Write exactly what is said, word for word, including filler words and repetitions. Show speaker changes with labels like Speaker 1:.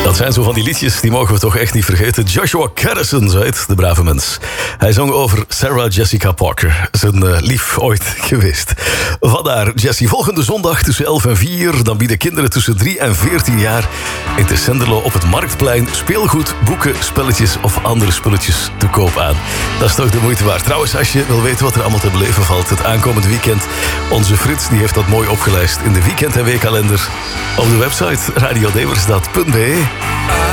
Speaker 1: Dat zijn zo van die liedjes, die mogen we toch echt niet vergeten. Joshua Garrison, zo heet de brave mens. Hij zong over Sarah Jessica Parker, zijn uh, lief ooit geweest. Vandaar, Jessie, volgende zondag tussen elf en vier... dan bieden kinderen tussen drie en veertien jaar... in Tessenderlo op het Marktplein... speelgoed, boeken, spelletjes of andere spulletjes te koop aan. Dat is toch de moeite waard. Trouwens, als je wil weten wat er allemaal te beleven valt... het aankomend weekend, onze Frits die heeft dat mooi opgelijst... in de weekend- en weekkalender op de website radio demersstad punt be.